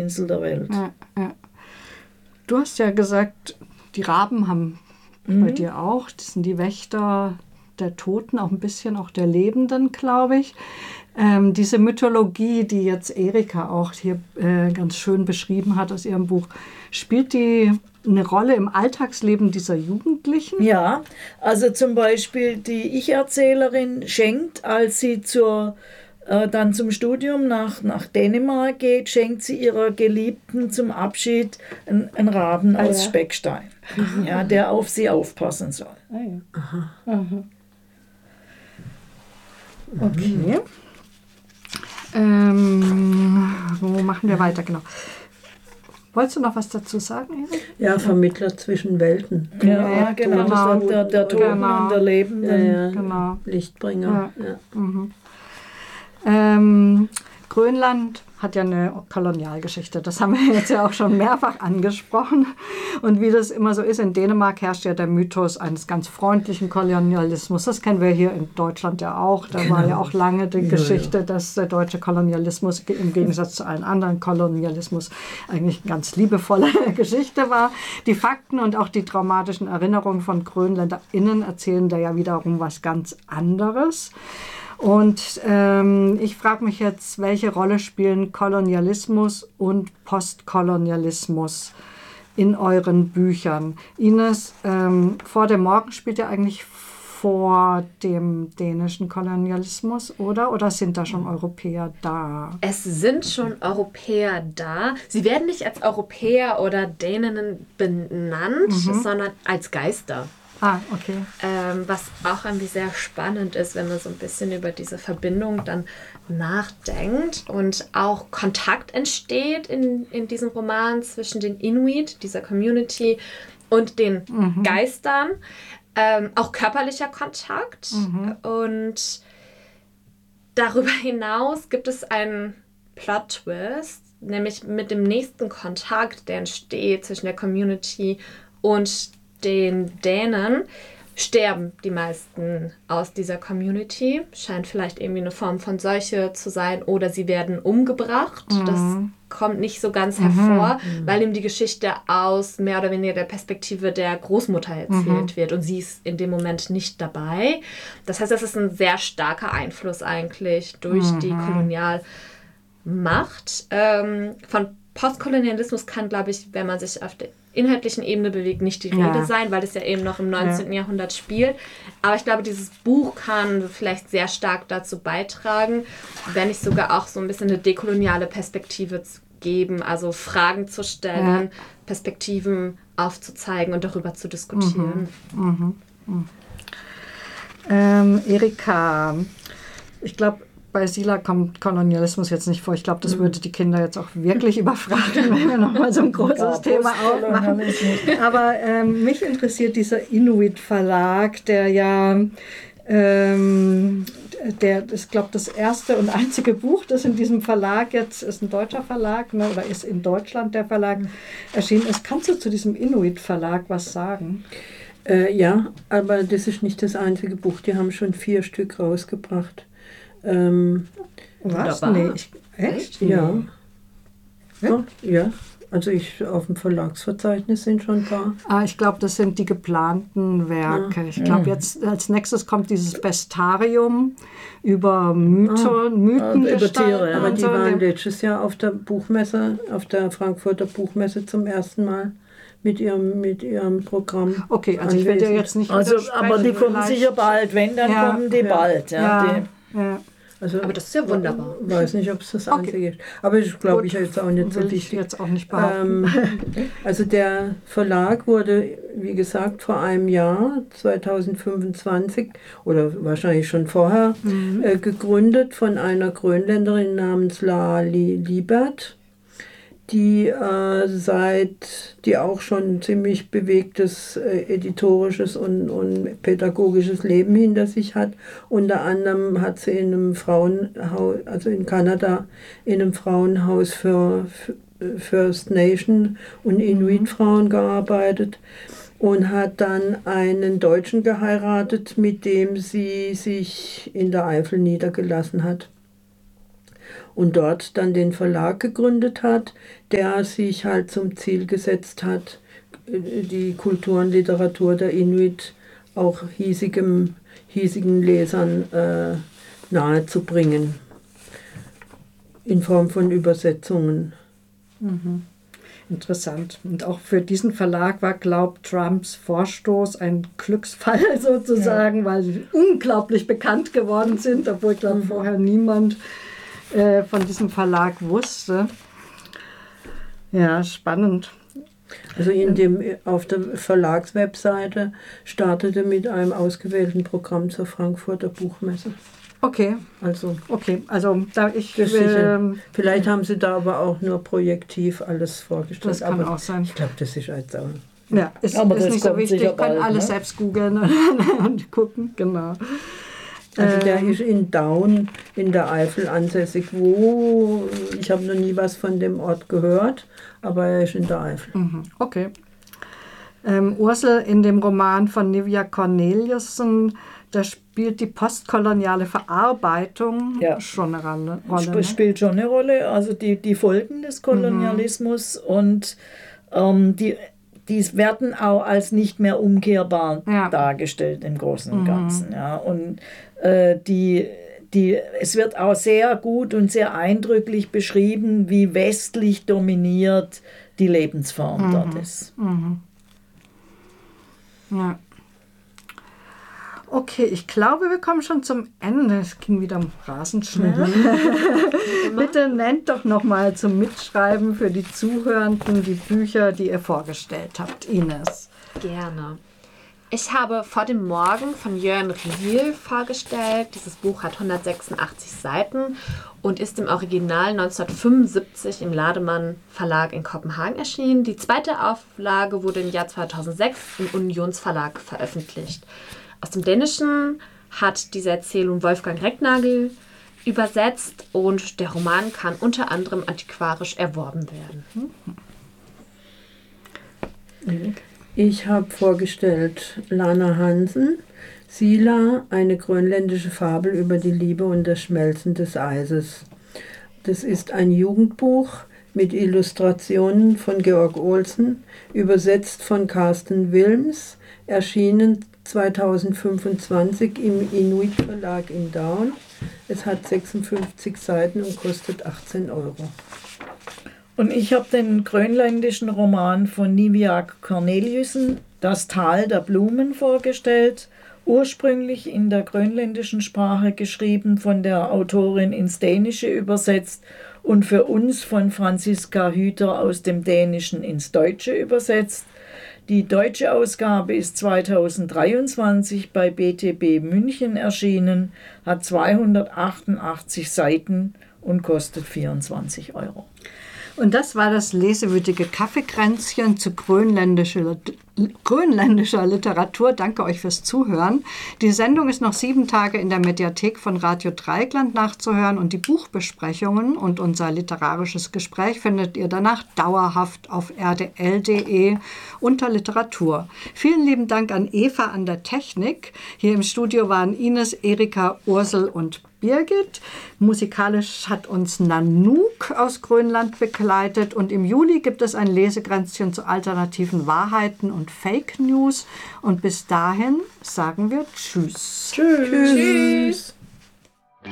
Insel der Welt. Ja, ja. Du hast ja gesagt, die Raben haben bei dir auch, das sind die Wächter der Toten, auch ein bisschen auch der Lebenden, glaube ich. Diese Mythologie, die jetzt Erika auch hier ganz schön beschrieben hat aus ihrem Buch, spielt die eine Rolle im Alltagsleben dieser Jugendlichen? Ja, also zum Beispiel die Ich-Erzählerin schenkt, als sie dann zum Studium nach Dänemark geht, schenkt sie ihrer Geliebten zum Abschied einen Raben aus Speckstein, ja, der auf sie aufpassen soll. Ah, ja. Aha. Aha. Okay. Wo machen wir weiter? Genau. Wolltest du noch was dazu sagen, Erik? Ja, Vermittler zwischen Welten. Ja, genau. Der Toten und der Lebenden. Genau. Lichtbringer. Ja. Grönland hat ja eine Kolonialgeschichte. Das haben wir jetzt ja auch schon mehrfach angesprochen. Und wie das immer so ist, in Dänemark herrscht ja der Mythos eines ganz freundlichen Kolonialismus. Das kennen wir hier in Deutschland ja auch. Da war ja auch lange die Geschichte, dass der deutsche Kolonialismus im Gegensatz zu allen anderen Kolonialismus eigentlich eine ganz liebevolle Geschichte war. Die Fakten und auch die traumatischen Erinnerungen von GrönländerInnen erzählen da ja wiederum was ganz anderes. Und ich frage mich jetzt, welche Rolle spielen Kolonialismus und Postkolonialismus in euren Büchern? Ines, Vor dem Morgen spielt ja eigentlich vor dem dänischen Kolonialismus, oder? Oder sind da schon Europäer da? Es sind schon Europäer da. Sie werden nicht als Europäer oder Däninnen benannt, sondern als Geister. Ah, okay. Was auch irgendwie sehr spannend ist, wenn man so ein bisschen über diese Verbindung dann nachdenkt und auch Kontakt entsteht in diesem Roman zwischen den Inuit, dieser Community, und den Geistern. Auch körperlicher Kontakt. Und darüber hinaus gibt es einen Plot-Twist, nämlich mit dem nächsten Kontakt, der entsteht zwischen der Community und den Dänen, sterben die meisten aus dieser Community. Scheint vielleicht irgendwie eine Form von Seuche zu sein oder sie werden umgebracht. Das kommt nicht so ganz hervor, weil ihm die Geschichte aus mehr oder weniger der Perspektive der Großmutter erzählt wird und sie ist in dem Moment nicht dabei. Das heißt, das ist ein sehr starker Einfluss eigentlich durch die Kolonialmacht. Von Postkolonialismus kann, glaube ich, wenn man sich auf der inhaltlichen Ebene bewegt, nicht die Rede sein, weil es ja eben noch im 19. Jahrhundert spielt. Aber ich glaube, dieses Buch kann vielleicht sehr stark dazu beitragen, wenn nicht sogar auch so ein bisschen eine dekoloniale Perspektive zu geben, also Fragen zu stellen, Perspektiven aufzuzeigen und darüber zu diskutieren. Erika, ich glaube, bei Sila kommt Kolonialismus jetzt nicht vor. Ich glaube, das würde die Kinder jetzt auch wirklich überfragen, wenn wir nochmal so ein großes Thema aufmachen. Aber mich interessiert dieser Inuit-Verlag, der ja, ich glaube, das erste und einzige Buch, das in diesem Verlag jetzt, ist ein deutscher Verlag, ne, oder ist in Deutschland der Verlag erschienen ist. Kannst du zu diesem Inuit-Verlag was sagen? Ja, aber das ist nicht das einzige Buch. Die haben schon 4 Stück rausgebracht. Was? Nee, echt? Ja. Ja. Also auf dem Verlagsverzeichnis sind schon ein paar. Ich glaube, das sind die geplanten Werke. Ich glaube, jetzt als nächstes kommt dieses Bestarium über Mythen. Über Tiere. Aber die waren letztes Jahr auf der Buchmesse, auf der Frankfurter Buchmesse zum ersten Mal mit ihrem Programm. Okay, also ich werde ja jetzt nicht. Aber die kommen sicher bald. Wenn, dann kommen die bald. Ja. Also, aber das ist ja wunderbar. Ich weiß nicht, ob es das einzige ist. Aber ich glaube, ich jetzt auch nicht so wichtig. Ich jetzt auch nicht behaupten. Also der Verlag wurde, wie gesagt, vor einem Jahr, 2025, oder wahrscheinlich schon vorher, gegründet von einer Grönländerin namens La Liebert, die auch schon ein ziemlich bewegtes editorisches und pädagogisches Leben hinter sich hat. Unter anderem hat sie in einem Frauenhaus, also in Kanada, in einem Frauenhaus für First Nation und Inuit-Frauen gearbeitet und hat dann einen Deutschen geheiratet, mit dem sie sich in der Eifel niedergelassen hat. und dort dann den Verlag gegründet hat, der sich halt zum Ziel gesetzt hat, die Kultur und Literatur der Inuit auch hiesigen Lesern nahezubringen, in Form von Übersetzungen. Interessant. Und auch für diesen Verlag war, glaubt Trumps Vorstoß ein Glücksfall sozusagen, weil sie unglaublich bekannt geworden sind, obwohl, ich glaube, vorher niemand von diesem Verlag wusste. Ja, spannend. Also auf der Verlagswebseite startete mit einem ausgewählten Programm zur Frankfurter Buchmesse. Okay, Also vielleicht haben sie da aber auch nur projektiv alles vorgestellt. Das kann auch sein. Ich glaube, das ist jetzt auch. Ja, ist nicht so wichtig. Ich kann alles selbst googeln und gucken, genau. Also der ist in Daun in der Eifel ansässig, ich habe noch nie was von dem Ort gehört, aber er ist in der Eifel. Okay. Ursel, in dem Roman von Nivia Corneliussen, da spielt die postkoloniale Verarbeitung schon eine Rolle. Ne? Spielt schon eine Rolle, also die Folgen des Kolonialismus und die werden auch als nicht mehr umkehrbar dargestellt im Großen und Ganzen. Ja. Und es wird auch sehr gut und sehr eindrücklich beschrieben, wie westlich dominiert die Lebensform dort ist. Ja. Okay, ich glaube, wir kommen schon zum Ende. Es ging wieder rasend schnell. Bitte nennt doch nochmal zum Mitschreiben für die Zuhörenden die Bücher, die ihr vorgestellt habt. Ines. Gerne. Ich habe Vor dem Morgen von Jörn Riel vorgestellt. Dieses Buch hat 186 Seiten und ist im Original 1975 im Lademann Verlag in Kopenhagen erschienen. Die zweite Auflage wurde im Jahr 2006 im Unionsverlag veröffentlicht. Aus dem Dänischen hat diese Erzählung Wolfgang Recknagel übersetzt und der Roman kann unter anderem antiquarisch erworben werden. Ich habe vorgestellt Lana Hansen, Sila, eine grönländische Fabel über die Liebe und das Schmelzen des Eises. Das ist ein Jugendbuch mit Illustrationen von Georg Olsen, übersetzt von Carsten Wilms, erschienen 2025 im Inuit Verlag in Daun. Es hat 56 Seiten und kostet 18 €. Und ich habe den grönländischen Roman von Nivia Corneliussen, Das Tal der Blumen, vorgestellt. Ursprünglich in der grönländischen Sprache geschrieben, von der Autorin ins Dänische übersetzt und für uns von Franziska Hüter aus dem Dänischen ins Deutsche übersetzt. Die deutsche Ausgabe ist 2023 bei BTB München erschienen, hat 288 Seiten und kostet 24 €. Und das war das lesewütige Kaffeekränzchen zu grönländischer Literatur. Danke euch fürs Zuhören. Die Sendung ist noch 7 Tage in der Mediathek von Radio Dreieckland nachzuhören und die Buchbesprechungen und unser literarisches Gespräch findet ihr danach dauerhaft auf rdl.de unter Literatur. Vielen lieben Dank an Eva an der Technik. Hier im Studio waren Ines, Erika, Ursel und Birgit. Musikalisch hat uns Nanook aus Grönland begleitet und im Juli gibt es ein Lesekränzchen zu alternativen Wahrheiten und Fake News und bis dahin sagen wir Tschüss. Tschüss.